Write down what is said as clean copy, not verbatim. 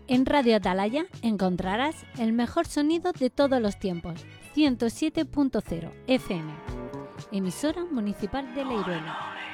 En Radio Atalaya encontrarás el mejor sonido de todos los tiempos, 107.0 FM, emisora municipal de Leiruelo.